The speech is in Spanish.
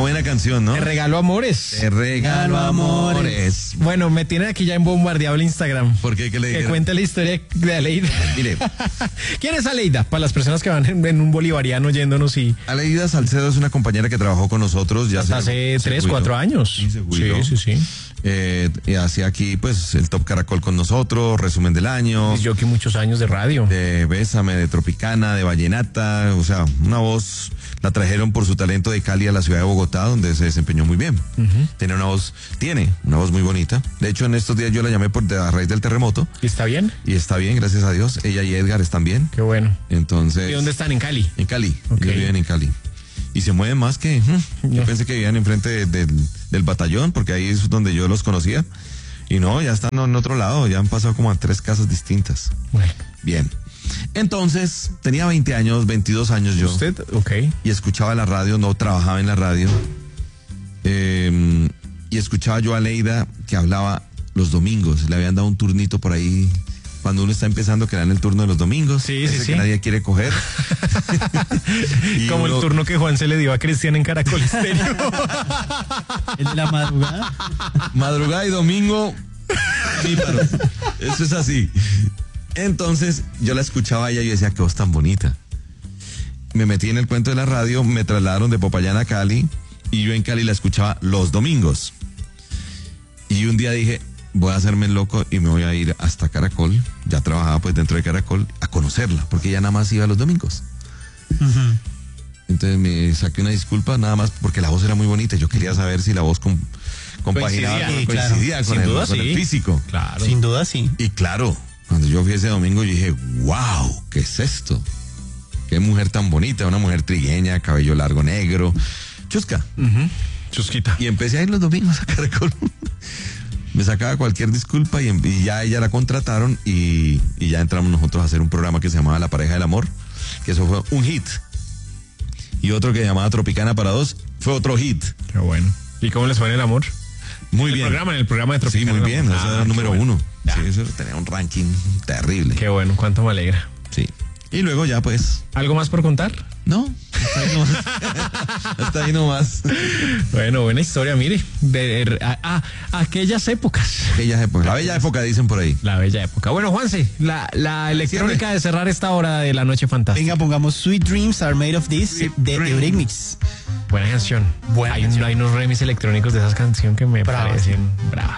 buena canción, ¿no? Te regalo amores. Te regalo amores. Bueno, me tienen aquí ya en bombardeado el Instagram. ¿Por qué? ¿Qué le Que dijeron? cuente la historia de Aleida. Mire, ¿Quién es Aleida? Para las personas que van en un bolivariano yéndonos y Aleida Salcedo es una compañera que trabajó con nosotros ya hasta hace 3, 4 años. Sí, se jubiló. Sí. Y hacía aquí, pues, el Top Caracol con nosotros, resumen del año. Yo que muchos años de radio. De Bésame, de Tropicana, de Vallenata, o sea, una voz, la trajeron por su talento de Cali a la ciudad de Bogotá, donde se desempeñó muy bien. Tiene una voz muy bonita. De hecho, en estos días yo la llamé a raíz del terremoto. ¿Y está bien? Y está bien, gracias a Dios. Ella y Edgar están bien. Qué bueno. Entonces. ¿Y dónde están? ¿En Cali? En Cali. Ok. Ellos viven en Cali. Y se mueven más que. Yo pensé que vivían enfrente del batallón, porque ahí es donde yo los conocía. Y no, ya están en otro lado, ya han pasado como a 3 casas distintas. Bueno. Bien. Entonces, tenía 20 años, 22 años yo. ¿Usted? Ok. Y escuchaba la radio, no trabajaba en la radio. Y escuchaba yo a Aleida que hablaba los domingos. Le habían dado un turnito por ahí. Cuando uno está empezando, que dan el turno de los domingos. Sí. Que nadie quiere coger. Como el turno que Juan se le dio a Cristian en Caracol Estéreo. ¿El de la madrugada? Madrugada y domingo, píparo. Eso es así. Entonces, yo la escuchaba a ella y yo decía, qué voz tan bonita. Me metí en el cuento de la radio, me trasladaron de Popayán a Cali, y yo en Cali la escuchaba los domingos. Y un día dije, voy a hacerme el loco y me voy a ir hasta Caracol, ya trabajaba pues dentro de Caracol, a conocerla, porque ella nada más iba los domingos. Entonces me saqué una disculpa, nada más porque la voz era muy bonita. Yo quería saber si la voz compaginaba, coincidía con el físico. Claro. Sin duda, sí. Y claro, cuando yo fui ese domingo, yo dije, wow, ¿qué es esto? Qué mujer tan bonita, una mujer trigueña, cabello largo negro, chusca. Chusquita. Y empecé a ir los domingos a Caracol. Me sacaba cualquier disculpa y ya ella la contrataron y ya entramos nosotros a hacer un programa que se llamaba La Pareja del Amor, que eso fue un hit. Y otro que se llamaba Tropicana para 2 fue otro hit. Qué bueno. ¿Y cómo les fue en el amor? Muy bien. En el programa de Tropicana. Sí, muy bien. Eso era el número 1. Ya. Sí, eso tenía un ranking terrible. Qué bueno, cuánto me alegra. Sí. Y luego ya pues. ¿Algo más por contar? No. Hasta ahí nomás. Bueno, buena historia, mire. Aquellas épocas. Aquellas épocas. La bella época dicen por ahí. La bella época. Bueno, Juanse, la electrónica de cerrar esta hora de la noche fantástica. Venga, pongamos Sweet Dreams Are Made of This de Eurythmics. Buena canción. Hay unos remix electrónicos de esas canciones que me parecen bravas.